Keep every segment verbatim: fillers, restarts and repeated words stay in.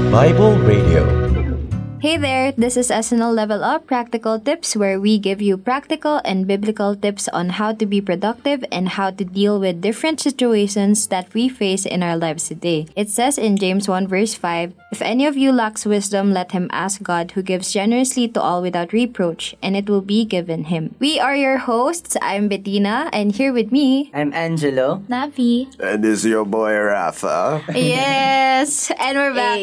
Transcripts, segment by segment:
Bible Radio. Hey there, this is S N L Level Up Practical Tips, where we give you practical and biblical tips on how to be productive and how to deal with different situations that we face in our lives today. It says in James one verse five, "If any of you lacks wisdom, let him ask God, who gives generously to all without reproach, and it will be given him." We are your hosts. I'm Bettina, and here with me, I'm Angelo. Navi. And this is your boy Rafa. Yes, and we're back.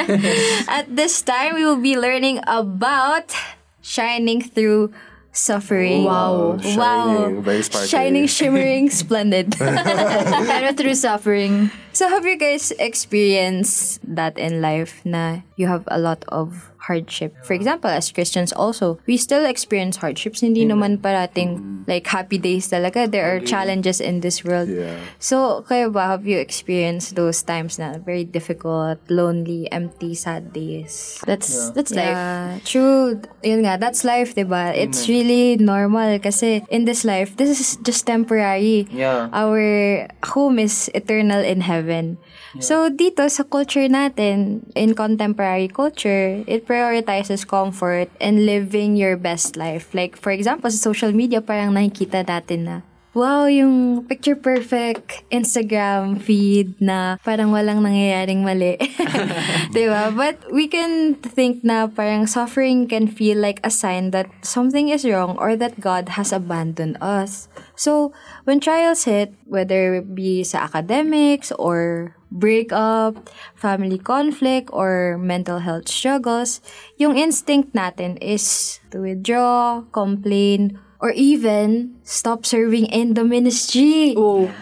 At this time, we will be learning about shining through suffering. Wow. Shining, very sparkly. Shining, shimmering, splendid. Pero through suffering. So have you guys experienced that in life na you have a lot of hardship? For example, as Christians also, we still experience hardships. Hindi naman parating like happy days talaga. There are challenges in this world. Yeah. So, kayo ba, have you experienced those times na very difficult, lonely, empty, sad days? That's that's life. Yeah, true. Yun nga, that's life, diba? It's really normal kasi in this life, this is just temporary. Yeah. Our home is eternal in heaven. So, dito sa culture natin, in contemporary culture, it prioritizes comfort and living your best life. Like, for example, sa social media, parang nakikita natin na, wow, yung picture perfect Instagram feed na parang walang nangyayaring mali. Diba? But we can think na parang suffering can feel like a sign that something is wrong or that God has abandoned us. So, when trials hit, whether it be sa academics or breakup, family conflict, or mental health struggles, yung instinct natin is to withdraw, complain, or even stop serving in the ministry. Oh.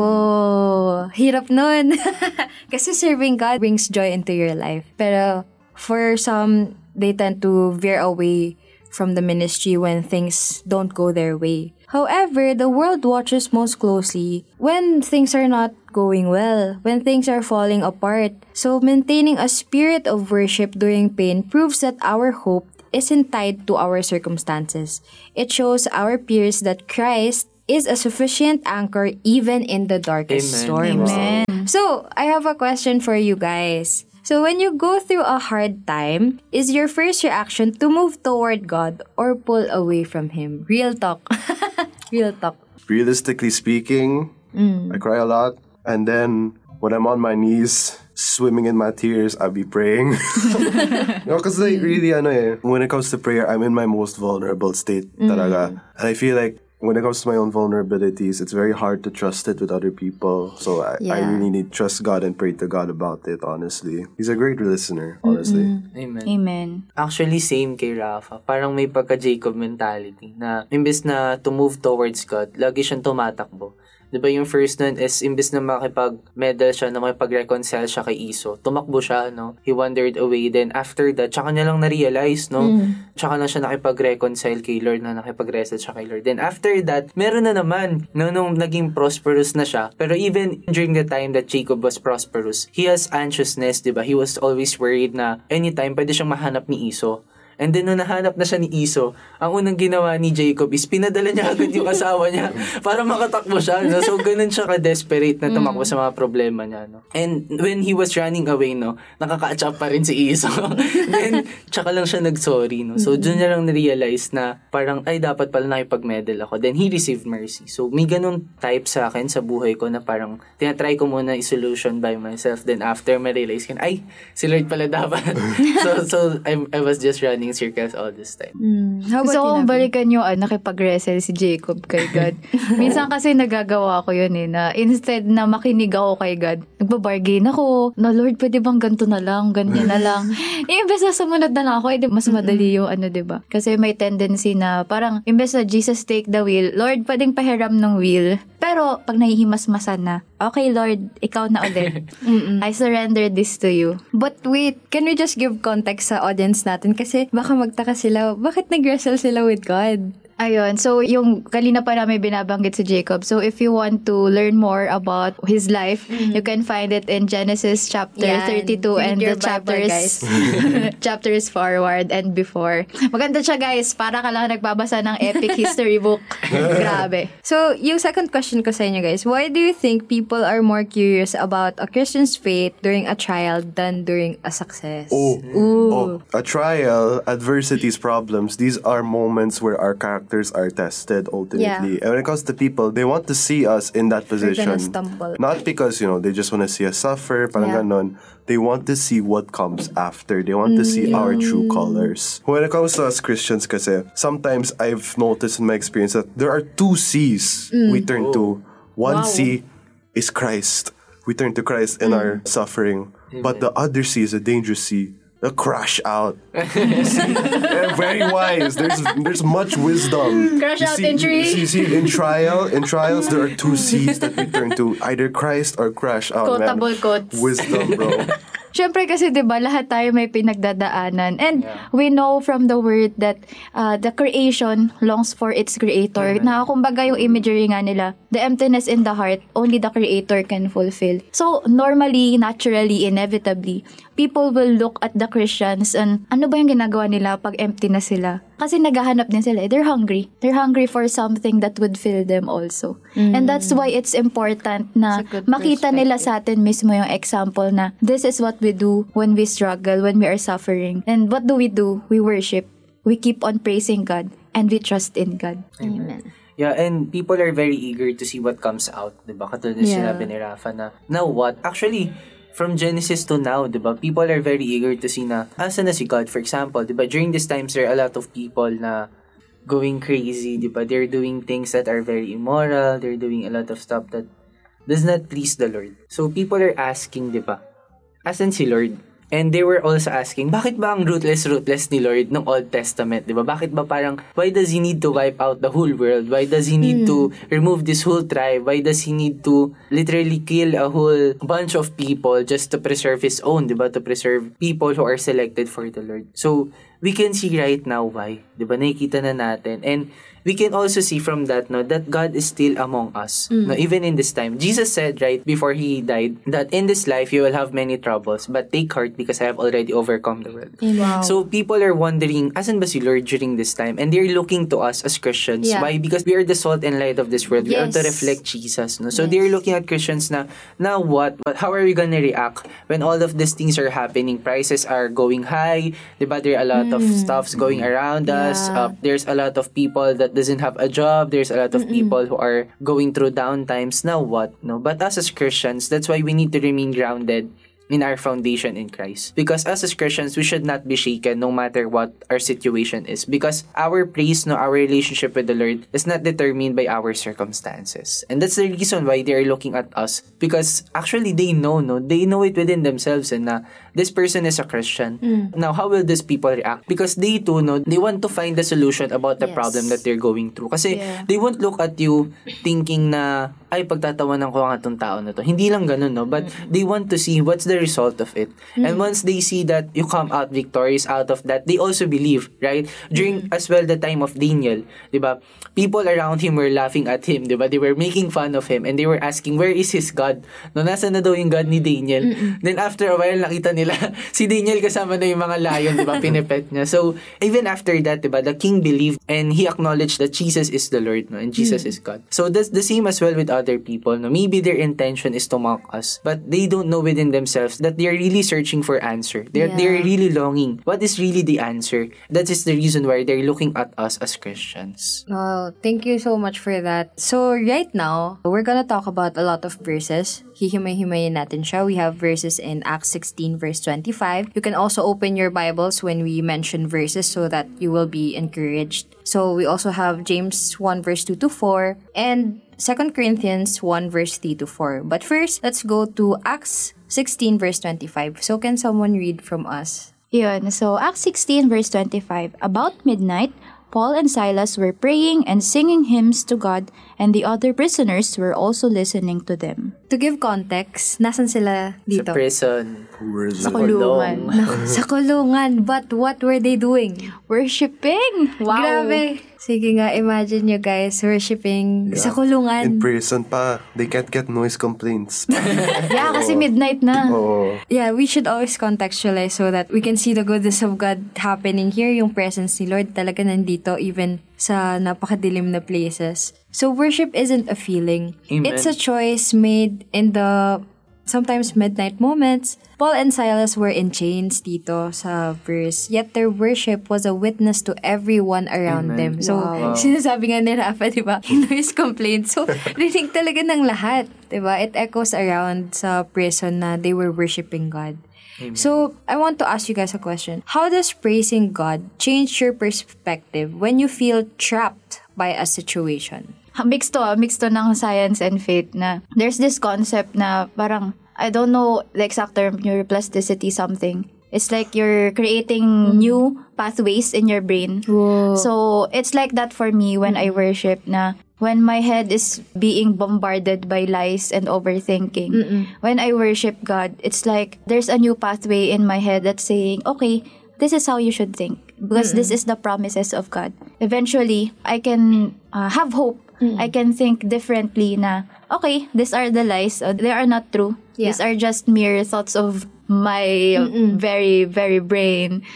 Oh, hirap nun. Kasi serving God brings joy into your life. Pero for some, they tend to veer away from the ministry when things don't go their way. However, the world watches most closely when things are not going well, when things are falling apart. So maintaining a spirit of worship during pain proves that our hope isn't tied to our circumstances. It shows our peers that Christ is a sufficient anchor even in the darkest Amen. storms. Amen. So, I have a question for you guys. So, when you go through a hard time, is your first reaction to move toward God or pull away from Him? Real talk. Real talk. Realistically speaking, I cry a lot. And then when I'm on my knees, swimming in my tears, I'll be praying. No, because like really, ano eh, when it comes to prayer, I'm in my most vulnerable state talaga. And I feel like when it comes to my own vulnerabilities, it's very hard to trust it with other people. So I, I Yeah. really need to trust God and pray to God about it, honestly. He's a great listener, honestly. Amen. Amen. Actually, same kay Rafa. Parang may pagka-Jacob mentality na imbes na to move towards God, lagi siyang tumatakbo. Diba yung first nun is, imbes na makipag-medal siya, na makipag-reconcile siya kay Iso, tumakbo siya, no? He wandered away. Then after that, tsaka niya lang na-realize, no? Mm. Tsaka na siya nakipag-reconcile kay Lord, na nakipag-wrestle siya kay Lord. Then after that, meron na naman, no, nung naging prosperous na siya. Pero even during the time that Jacob was prosperous, he has anxiousness, diba? He was always worried na anytime pwede siyang mahanap ni Iso. And then, nung nahanap na siya ni Iso, ang unang ginawa ni Jacob is pinadala niya agad yung asawa niya para makatakbo siya. No? So, ganun siya ka-desperate na tumakbo sa mga problema niya. No? And when he was running away, no, nakaka-catch up pa rin si Iso. Then, tsaka lang siya nag-sorry. No? So, dun niya lang na-realize na parang, ay, dapat pala nakipag-medal ako. Then, he received mercy. So, may ganun type sa akin sa buhay ko na parang tinatry ko muna i-solution by myself. Then, after ma-realize ko, ay, si Lord pala dapat. so, so I, I was just running circles all this time. Mm. How about Gusto you, kong Navi? balikan yung uh, nakipag-wrestle si Jacob kay God. Minsan kasi nagagawa ko yun eh, na instead na makinig ako kay God, nagbabargain ako, na Lord, pwede bang ganito na lang, ganyan na lang. Eh, imbes na sumunod na lang ako, eh, mas madali yung ano, diba? Kasi may tendency na parang, imbes na Jesus take the wheel, Lord, pwedeng pahiram ng wheel. Pero, pag nahihimasmasan na, okay, Lord, ikaw na ulit. I surrender this to you. But wait, can we just give context sa audience natin? Kasi baka magtaka sila, bakit nag-wrestle sila with God? Ayun, so yung kanina pa namin binabanggit si Jacob. So if you want to learn more about his life, mm-hmm. you can find it in Genesis chapter Yan. thirty-two Read and your the Bible, chapters guys. chapters forward and before. Maganda siya guys, para ka lang nagbabasa ng epic history book. Grabe. So, yung second question ko sa inyo guys, why do you think people are more curious about a Christian's faith during a trial than during a success? Oh, Ooh. oh, a trial, adversities, problems, these are moments where our characters are tested ultimately. Yeah. And when it comes to people, they want to see us in that position. gonna stumble. Not because, you know, they just want to see us suffer, parang Yeah. ganon. They want to see what comes after. They want to see our true colors. When it comes to us Christians kasi, sometimes I've noticed in my experience that there are two C's we turn to. One Wow. C is Christ. We turn to Christ in our suffering. But the other C is a dangerous C. The crash out. See, eh, very wise. There's there's much wisdom. Crash You out see, entry. You see, you see, in trial, in trials, there are two C's that we turn to: either Christ or crash out. Man. Quotable quotes. Wisdom, bro. Siyempre kasi 'di ba lahat tayo may pinagdadaanan and we know from the word that uh, the creation longs for its creator. Na kumbaga yung imagery nga nila, the emptiness in the heart only the creator can fulfill. So normally, naturally, inevitably, people will look at the Christians and ano ba yung ginagawa nila pag empty na sila? Kasi naghahanap din sila. They're hungry. They're hungry for something that would fill them also. Mm. And that's why it's important na That's a good makita nila sa atin mismo yung example na this is what we do when we struggle, when we are suffering. And what do we do? We worship. We keep on praising God and we trust in God. Amen. Yeah, and people are very eager to see what comes out, diba? Katulad na Yeah. sinabi ni Rafa na, now what? Actually, from Genesis to now, diba? People are very eager to see na, asa na si God? For example, diba? During these times, there are a lot of people na going crazy, diba? They're doing things that are very immoral. They're doing a lot of stuff that does not please the Lord. So, people are asking, diba? Asan si Lord? And they were also asking, bakit ba ang ruthless, ruthless ni Lord ng Old Testament, di ba? Bakit ba parang, why does He need to wipe out the whole world? Why does He need mm. to remove this whole tribe? Why does He need to literally kill a whole bunch of people just to preserve His own, di ba? To preserve people who are selected for the Lord. So, we can see right now why, di ba? Nakikita na natin. And we can also see from that, no, that God is still among us. Mm. No, even in this time. Jesus said, right, before He died, that in this life, you will have many troubles, but take heart because I have already overcome the world. Wow. So, people are wondering, asan ba si Lord during this time? And they're looking to us as Christians. Yeah. Why? Because we are the salt and light of this world. We are Yes. to reflect Jesus. No? So, Yes. they're looking at Christians na, now what? But how are we gonna react when all of these things are happening? Prices are going high. Diba? There are a lot of stuffs going around us. Yeah. Uh, there's a lot of people that doesn't have a job. There's a lot of Mm-mm. people who are going through down times. Now what? No, but us as Christians, that's why we need to remain grounded in our foundation in Christ. Because us as Christians, we should not be shaken no matter what our situation is. Because our praise, no, our relationship with the Lord is not determined by our circumstances. And that's the reason why they are looking at us. Because actually, they know, no, they know it within themselves and na this person is a Christian. Mm. Now, how will these people react? Because they too, no, they want to find the solution about the Yes. problem that they're going through. Kasi Yeah. they won't look at you thinking na, ay, pagtatawanan ko ang itong tao na to. Hindi lang ganun, no? But mm-hmm. they want to see what's the result of it. Mm-hmm. And once they see that you come out victorious out of that, they also believe, right? During mm-hmm. as well the time of Daniel, di ba? People around him were laughing at him, di ba? They were making fun of him and they were asking, where is his God? No, nasa na daw yung God ni Daniel? Mm-hmm. Then after a while, nakita nila, si Daniel kasama na yung mga lion, di ba? Pinipet niya. So, even after that, di ba? The king believed and he acknowledged that Jesus is the Lord, no? And Jesus mm-hmm. is God. So, that's the same as well with other people, no? Maybe their intention is to mock us, but they don't know within themselves that they're really searching for answer. They're, Yeah. they're really longing. What is really the answer? That is the reason why they're looking at us as Christians. Well, thank you so much for that. So, right now, we're gonna talk about a lot of verses. Hihimay-himayin natin siya. We have verses in Acts sixteen verse twenty-five. You can also open your Bibles when we mention verses so that you will be encouraged. So, we also have James one verse two to four and Second Corinthians one verse three to four. But first, let's go to Acts sixteen verse twenty-five. So, can someone read from us? Yun. So, Acts sixteen verse twenty-five. About midnight, Paul and Silas were praying and singing hymns to God, and the other prisoners were also listening to them. To give context, nasan sila dito? Sa prison. Sa kulungan. Sa kulungan. But what were they doing? Worshipping! Wow! Grabe. Sige nga, imagine nyo guys worshiping Yeah. sa kulungan. In prison pa, they can't get noise complaints. Yeah, kasi midnight na. Oo. Yeah, we should always contextualize so that we can see the goodness of God happening here. Yung presence ni Lord talaga nandito even sa napakadilim na places. So worship isn't a feeling. Amen. It's a choice made in the sometimes midnight moments. Paul and Silas were in chains dito sa verse, yet their worship was a witness to everyone around Amen. them. So, Wow. sinasabi nga ni Rafa, di ba, noise complaint. So, rinig talaga ng lahat, di ba? It echoes around sa prison na they were worshiping God. Amen. So, I want to ask you guys a question. How does praising God change your perspective when you feel trapped by a situation? Ha, Mix to, ah, mix to ng science and faith na there's this concept na parang, I don't know the exact term, neuroplasticity something. It's like you're creating new pathways in your brain. Whoa. So, it's like that for me when I worship na when my head is being bombarded by lies and overthinking. When I worship God, it's like there's a new pathway in my head that's saying, okay, this is how you should think because this is the promises of God. Eventually, I can uh, have hope. I can think differently na, okay, these are the lies. Uh, they are not true. Yeah. These are just mere thoughts of my uh, very, very brain.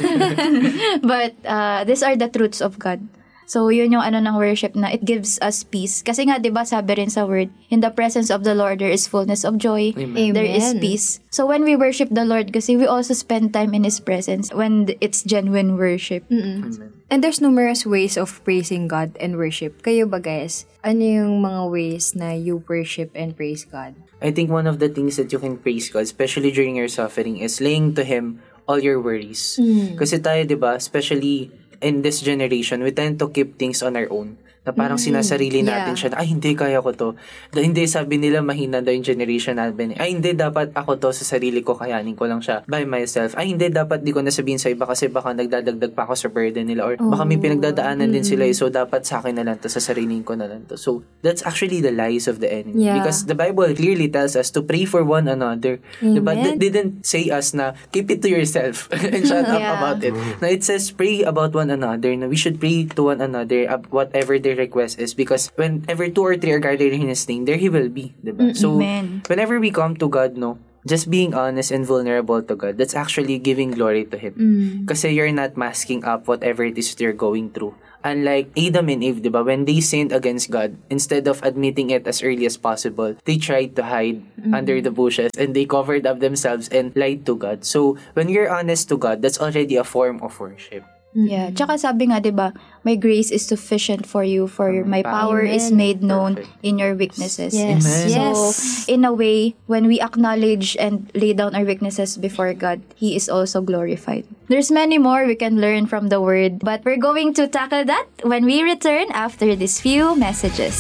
But uh, these are the truths of God. So, yun yung ano ng worship na it gives us peace. Kasi nga, di ba, sabi rin sa word, in the presence of the Lord, there is fullness of joy. Amen. There is Amen. peace. So, when we worship the Lord, kasi we also spend time in His presence when it's genuine worship. Amen. And there's numerous ways of praising God and worship. Kayo ba guys? Ano yung mga ways na you worship and praise God? I think one of the things that you can praise God, especially during your suffering, is laying to Him all your worries. Kasi tayo, di ba, especially in this generation, we tend to keep things on our own. Na parang sinasarili natin yeah. siya na, ay, hindi, kaya ko to. Da, hindi, sabi nila, mahina daw yung generation natin. Ay, hindi, dapat ako to sa sarili ko, kayanin ko lang siya by myself. Ay, hindi, dapat di ko nasabihin sa iba kasi baka nagdadagdag pa ako sa burden nila or baka may pinagdadaanan din sila, so dapat sa akin na lang to, sa sarili ko na lang to. So, that's actually the lies of the enemy. Yeah. Because the Bible clearly tells us to pray for one another. Diba? Amen. They didn't say us na, keep it to yourself and shut up Yeah. about it. Now, it says, pray about one another. Na we should pray to one another ab- whatever their request is, because whenever two or three are gathered in His name, there He will be. Diba? So, Amen. whenever we come to God, no, just being honest and vulnerable to God, that's actually giving glory to Him. Kasi you're not masking up whatever it is you're going through. Unlike Adam and Eve, diba, when they sinned against God, instead of admitting it as early as possible, they tried to hide under the bushes and they covered up themselves and lied to God. So, when you're honest to God, that's already a form of worship. Yeah. Tsaka sabi nga, di ba, my grace is sufficient for you, for my power is made known Perfect. in your weaknesses. Yes. Amen. Yes. So, in a way, when we acknowledge and lay down our weaknesses before God, He is also glorified. There's many more we can learn from the Word, but we're going to tackle that when we return after these few messages.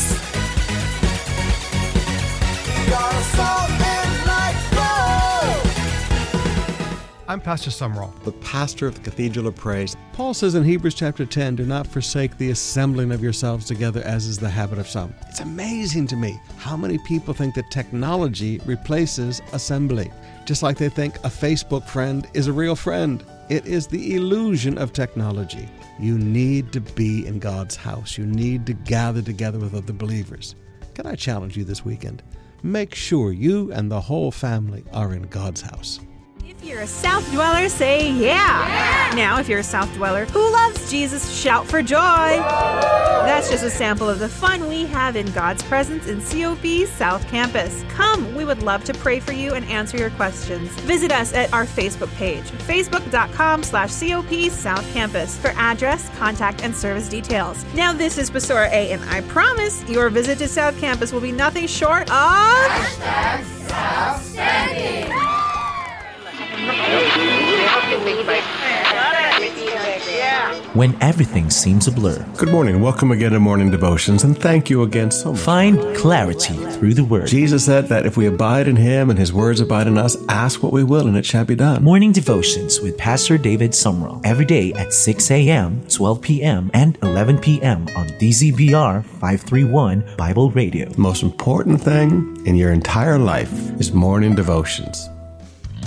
I'm Pastor Summerall. the pastor of the Cathedral of Praise. Paul says in Hebrews chapter ten, do not forsake the assembling of yourselves together as is the habit of some. It's amazing to me how many people think that technology replaces assembly, just like they think a Facebook friend is a real friend. It is the illusion of technology. You need to be in God's house. You need to gather together with other believers. Can I challenge you this weekend? Make sure you and the whole family are in God's house. If you're a South Dweller, say yeah. yeah! Now, if you're a South Dweller who loves Jesus, shout for joy! That's just a sample of the fun we have in God's presence in C O P South Campus. Come, we would love to pray for you and answer your questions. Visit us at our Facebook page, facebook.com slash COP South Campus for address, contact, and service details. Now, this is Basora A, and I promise your visit to South Campus will be nothing short of... When everything seems a blur, Good morning. Welcome again to Morning Devotions, and thank you again so much. find clarity through the Word. Jesus said that if we abide in Him and His words abide in us, ask what we will and it shall be done. Morning Devotions with Pastor David Summerall every day at six a.m., twelve p.m., and eleven p.m. on D Z B R five thirty-one Bible Radio. The most important thing in your entire life is morning devotions.